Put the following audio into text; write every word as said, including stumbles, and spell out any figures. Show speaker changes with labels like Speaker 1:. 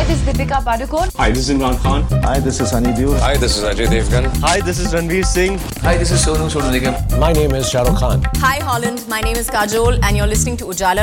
Speaker 1: is Deepika Padukone.
Speaker 2: Hi, this is Imran Khan.
Speaker 3: Hi, this is Sunny Deol.
Speaker 4: Hi, this is Ajay Devgan.
Speaker 5: Hi, this is Ranveer Singh.
Speaker 6: Hi, this is Sonu Sood Nigam.
Speaker 5: My name is Shah Rukh Khan.
Speaker 7: Hi, Holland. My name is Kajol, and you're listening to Ujala